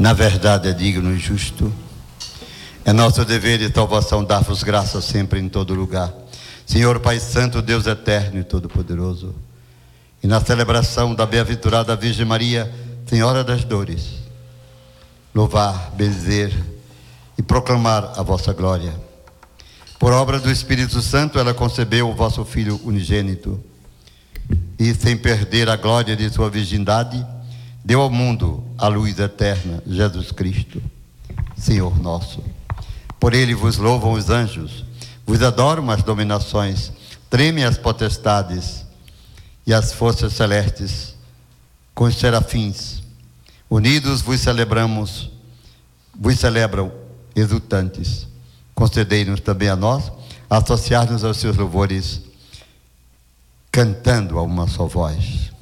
Na verdade é digno e justo. É nosso dever e salvação dar-vos graças sempre em todo lugar. Senhor Pai Santo, Deus eterno e todo-poderoso. E na celebração da bem-aventurada Virgem Maria, Senhora das Dores, louvar, benzer e proclamar a vossa glória. Por obra do Espírito Santo, ela concebeu o vosso Filho unigênito e, sem perder a glória de sua virgindade, deu ao mundo a luz eterna, Jesus Cristo, Senhor nosso. Por ele vos louvam os anjos, vos adoram as dominações, tremem as potestades e as forças celestes com os serafins. Unidos vos celebram exultantes. Concedei-nos também a nós associar-nos aos seus louvores, cantando a uma só voz.